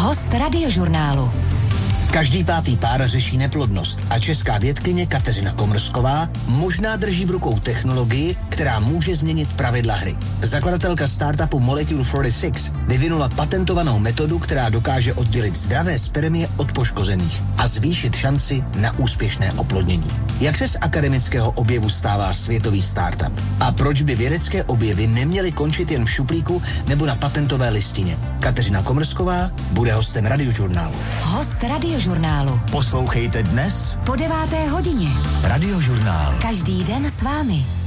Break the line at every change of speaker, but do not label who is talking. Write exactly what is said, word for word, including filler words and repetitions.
Host Radiožurnálu.
Každý pátý pár řeší neplodnost a česká vědkyně Kateřina Komrsková možná drží v rukou technologii, která může změnit pravidla hry. Zakladatelka startupu Molecule čtyřicet šest vyvinula patentovanou metodu, která dokáže oddělit zdravé spermie od poškozených a zvýšit šanci na úspěšné oplodnění. Jak se z akademického objevu stává světový startup? A proč by vědecké objevy neměly končit jen v šuplíku nebo na patentové listině? Kateřina Komrsková bude hostem Radiožurnálu.
Host Radiožurnálu.
Poslouchejte dnes
Po deváté hodině.
Radiožurnál.
Každý den s vámi.